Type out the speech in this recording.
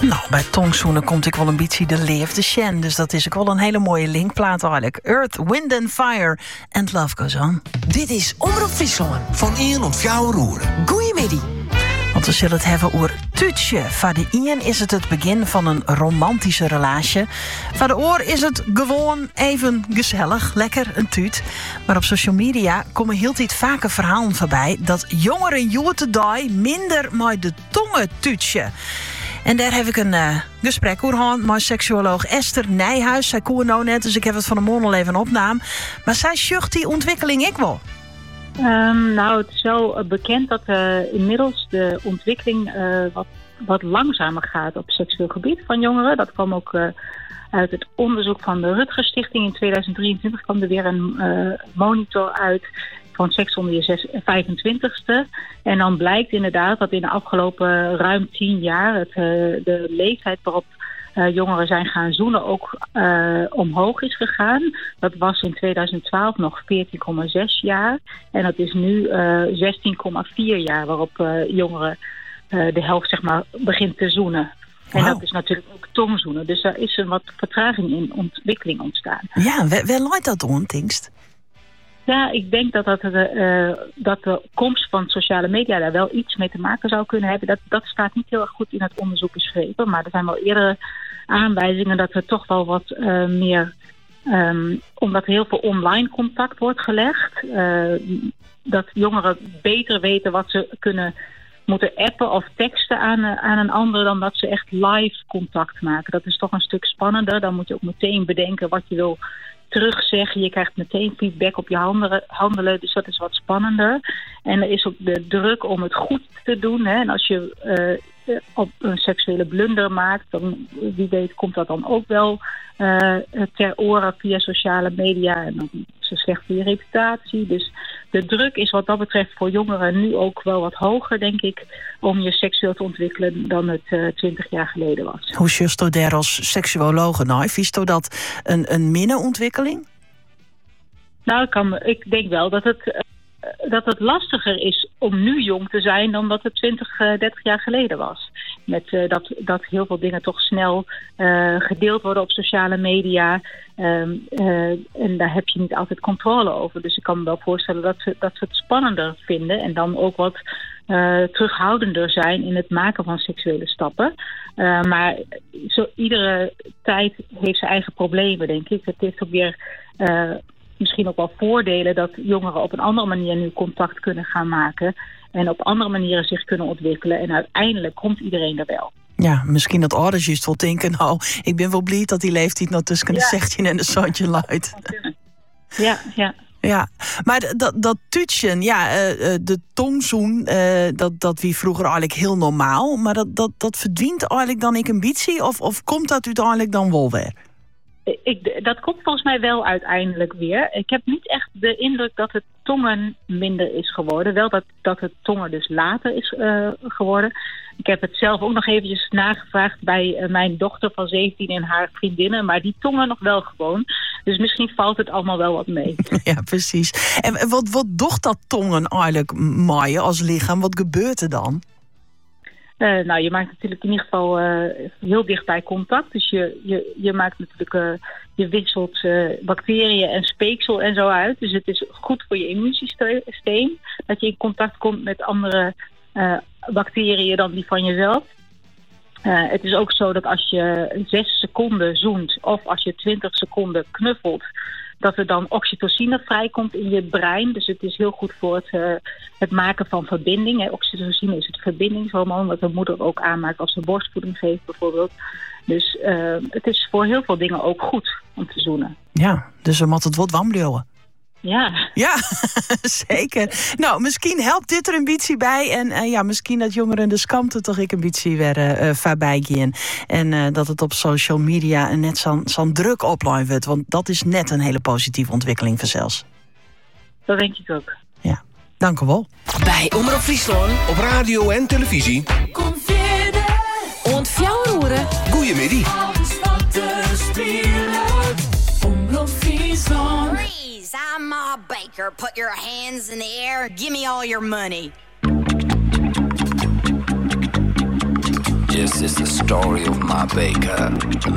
Nou, bij tongzoenen komt ik wel een beetje de leefde Shen. Dus dat is ook wel een hele mooie linkplaat eigenlijk. Earth, Wind and Fire and Love Goes On. Dit is Omroep Friesland. Van 1 tot 4 uur. Goeiemiddag. Want we zullen het hebben over tuutje. Voor de ien is het begin van een romantische relatie. Voor de oor is het gewoon even gezellig, lekker een tuut. Maar op social media komen heel tijd vaker verhalen voorbij dat jongeren joertedij minder met de tongen tuutje. En daar heb ik een gesprek over gehad met seksuoloog Esther Nijhuis. Zij koer nou net, dus ik heb het van de morgen al even opname. Maar zij sjucht die ontwikkeling ik wel. Nou, het is wel bekend dat inmiddels de ontwikkeling wat langzamer gaat op seksueel gebied van jongeren. Dat kwam ook uit het onderzoek van de Rutgers Stichting. In 2023 kwam er weer een monitor uit van seks onder je 25ste. En dan blijkt inderdaad dat in de afgelopen ruim 10 jaar de leeftijd waarop jongeren zijn gaan zoenen ook omhoog is gegaan. Dat was in 2012 nog 14,6 jaar. En dat is nu 16,4 jaar waarop jongeren de helft zeg maar begint te zoenen. En dat is natuurlijk ook tongzoenen. Dus daar is een wat vertraging in ontwikkeling ontstaan. Ja, waar leidt dat ontingst? Ja, ik denk dat de komst van sociale media daar wel iets mee te maken zou kunnen hebben. Dat staat niet heel erg goed in het onderzoek beschreven. Maar er zijn wel eerdere aanwijzingen dat er toch wel wat meer... omdat er heel veel online contact wordt gelegd. Dat jongeren beter weten wat ze moeten appen of teksten aan een ander dan dat ze echt live contact maken. Dat is toch een stuk spannender. Dan moet je ook meteen bedenken wat je wil terugzeggen. Je krijgt meteen feedback op je handelen. Dus dat is wat spannender. En er is ook de druk om het goed te doen. Hè. En als je op een seksuele blunder maakt, dan wie weet komt dat dan ook wel ter oren via sociale media. En dan is het slecht voor je reputatie. Dus de druk is wat dat betreft voor jongeren nu ook wel wat hoger, denk ik, om je seksueel te ontwikkelen dan het 20 jaar geleden was. Hoe just u daar als seksuoloog nou? Vies u dat een minne-ontwikkeling? Nou, ik denk wel dat het lastiger is om nu jong te zijn dan dat het 20, 30 jaar geleden was. Met dat heel veel dingen toch snel gedeeld worden op sociale media. En daar heb je niet altijd controle over. Dus ik kan me wel voorstellen dat ze het spannender vinden. En dan ook wat terughoudender zijn in het maken van seksuele stappen. Maar iedere tijd heeft zijn eigen problemen, denk ik. Het heeft ook weer... misschien ook wel voordelen dat jongeren op een andere manier nu contact kunnen gaan maken en op andere manieren zich kunnen ontwikkelen. En uiteindelijk komt iedereen er wel. Ja, misschien dat ouders juist wel denken, nou, ik ben wel blij dat die leeftijd nog tussen de 16 en de zandje luidt. Ja. Ja, maar dat tutschen, de tongzoen, dat wie vroeger eigenlijk heel normaal, maar dat verdwijnt eigenlijk dan ik een beetje of komt dat uiteindelijk dan wel weer? Dat komt volgens mij wel uiteindelijk weer. Ik heb niet echt de indruk dat het tongen minder is geworden. Wel dat het tongen dus later is geworden. Ik heb het zelf ook nog eventjes nagevraagd bij mijn dochter van 17 en haar vriendinnen. Maar die tongen nog wel gewoon. Dus misschien valt het allemaal wel wat mee. Ja, precies. En wat docht dat tongen eigenlijk maaien als lichaam? Wat gebeurt er dan? Nou, je maakt natuurlijk in ieder geval heel dichtbij contact. Dus je maakt natuurlijk, je wisselt bacteriën en speeksel en zo uit. Dus het is goed voor je immuunsysteem dat je in contact komt met andere bacteriën dan die van jezelf. Het is ook zo dat als je 6 seconden zoent of als je 20 seconden knuffelt, dat er dan oxytocine vrijkomt in je brein. Dus het is heel goed voor het maken van verbinding. Oxytocine is het verbindingshormoon wat de moeder ook aanmaakt als ze borstvoeding geeft bijvoorbeeld. Dus het is voor heel veel dingen ook goed om te zoenen. Ja, dus we moeten het wat warm houden. Ja, zeker. Nou, misschien helpt dit er een beetje bij. En misschien dat jongeren de schaamte toch een beetje weer voorbij gaan. En dat het op social media net zo'n druk opleiden wordt. Want dat is net een hele positieve ontwikkeling vanzelfs. Dat denk ik ook. Ja, dank u wel. Bij Omroep Friesland. Op radio en televisie. Kom verder. Ontfjouwen. Goeiemiddag. Alles wat te spelen. Omroep Friesland. I'm Ma Baker. Put your hands in the air. Give me all your money. This is the story of my baker, the